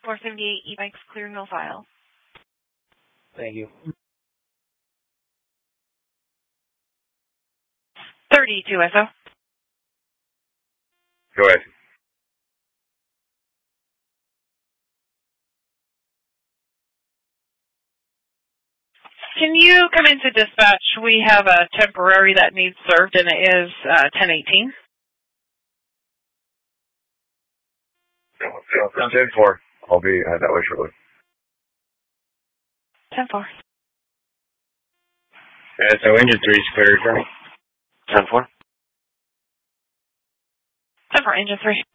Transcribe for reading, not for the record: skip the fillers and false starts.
478 e-bikes clearing all files. Thank you. 32 SO. Go ahead. Can you come into dispatch? We have a temporary that needs served, and it is 1018. 10-4. I'll be that way shortly. 10-4. So engine 3 is cleared for me. 10-4. 10-4, engine 3.